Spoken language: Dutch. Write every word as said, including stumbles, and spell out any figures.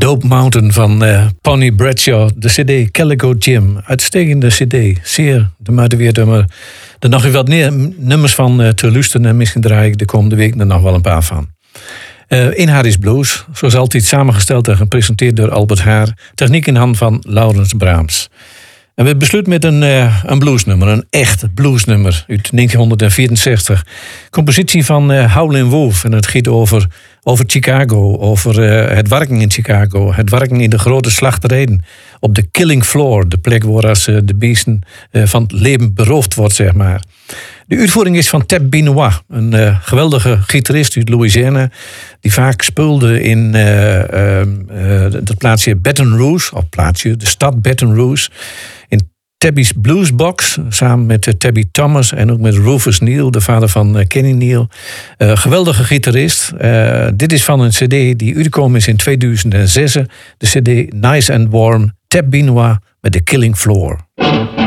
Dope Mountain van uh, Pony Bradshaw. De cd Calico Jim. Uitstekende cd. Zeer de moeite waard om er er nog wat neer, nummers van uh, te luisteren. En misschien draai ik de komende week er nog wel een paar van. Uh, in Harry's Blues. Zoals altijd samengesteld en gepresenteerd door Albert Haar. Techniek in hand van Laurens Brahms. En we besluiten met een, uh, een bluesnummer. Een echt bluesnummer uit negentien vierenzestig. Compositie van uh, Howlin' Wolf. En het gaat over, over Chicago. Over uh, het werken in Chicago. Het werken in de grote slachterijen. Op de killing floor. De plek waar als, uh, de beesten uh, van het leven beroofd wordt, zeg maar. De uitvoering is van Tab Benoit. Een uh, geweldige gitarist uit Louisiana. Die vaak speelde in uh, uh, uh, dat plaatsje Baton Rouge. Of plaatsje, de stad Baton Rouge. In Tabby's Bluesbox. Samen met uh, Tabby Thomas. En ook met Rufus Neal, de vader van uh, Kenny Neal. Uh, geweldige gitarist. Uh, dit is van een cd die uitgekomen is in tweeduizend zes. De cd Nice and Warm. Tab Benoit met The Killing Floor.